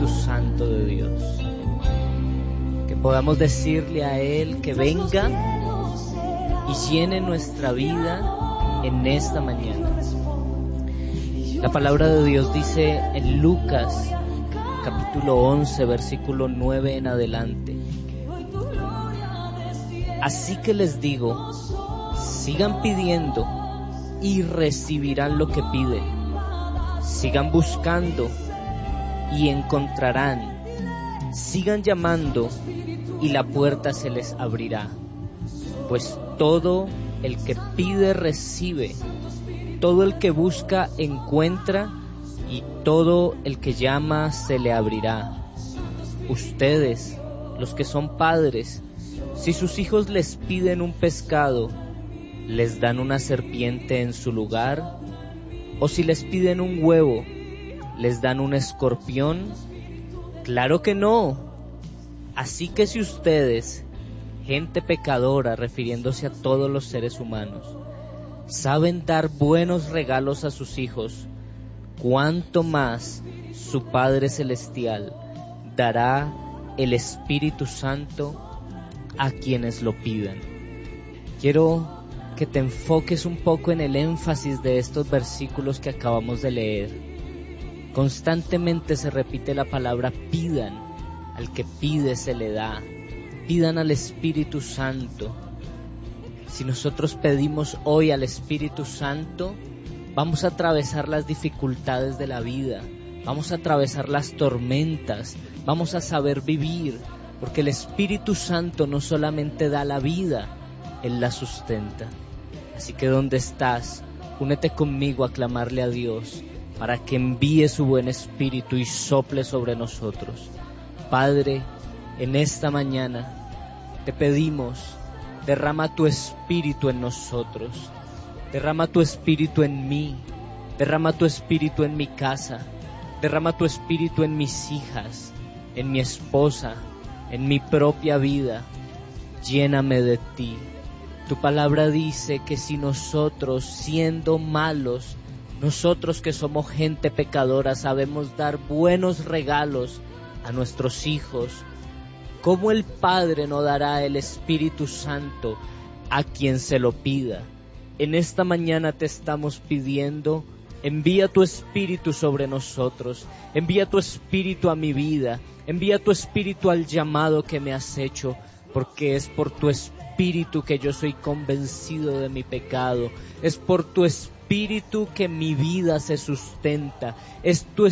Espíritu Santo de Dios. Que podamos decirle a Él que venga y llene nuestra vida en esta mañana. La palabra de Dios dice en Lucas capítulo 11, versículo 9 en adelante: así que les digo, sigan pidiendo y recibirán lo que piden. Sigan buscando y encontrarán. Sigan llamando y la puerta se les abrirá. Pues todo el que pide recibe, todo el que busca encuentra, y todo el que llama se le abrirá. Ustedes, los que son padres, si sus hijos les piden un pescado, ¿les dan una serpiente en su lugar? ¿O si les piden un huevo, les dan un escorpión? ¡Claro que no! Así que si ustedes, gente pecadora, refiriéndose a todos los seres humanos, saben dar buenos regalos a sus hijos, ¿cuánto más su Padre Celestial dará el Espíritu Santo a quienes lo pidan? Quiero que te enfoques un poco en el énfasis de estos versículos que acabamos de leer. Constantemente se repite la palabra pidan. Al que pide se le da. Pidan al Espíritu Santo. Si nosotros pedimos hoy al Espíritu Santo, vamos a atravesar las dificultades de la vida, vamos a atravesar las tormentas, vamos a saber vivir, porque el Espíritu Santo no solamente da la vida, Él la sustenta. Así que donde estás, únete conmigo a clamarle a Dios para que envíe su buen Espíritu y sople sobre nosotros. Padre, en esta mañana te pedimos, derrama tu Espíritu en nosotros, derrama tu Espíritu en mí, derrama tu Espíritu en mi casa, derrama tu Espíritu en mis hijas, en mi esposa, en mi propia vida. Lléname de ti. Tu palabra dice que si nosotros, siendo malos, nosotros que somos gente pecadora, sabemos dar buenos regalos a nuestros hijos, ¿cómo el Padre no dará el Espíritu Santo a quien se lo pida? En esta mañana te estamos pidiendo, envía tu Espíritu sobre nosotros, envía tu Espíritu a mi vida, envía tu Espíritu al llamado que me has hecho, porque es por tu Espíritu que yo soy convencido de mi pecado, es por tu Espíritu que mi vida se sustenta, es tu